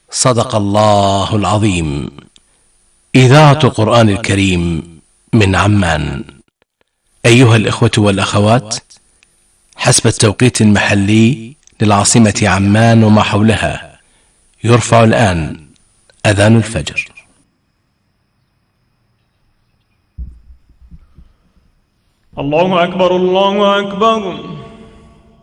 صدق الله العظيم. إذاعة قرآن الكريم من عمان. أيها الإخوة والأخوات، حسب التوقيت المحلي للعاصمة عمان وما حولها، يرفع الآن أذان الفجر. الله أكبر الله أكبر.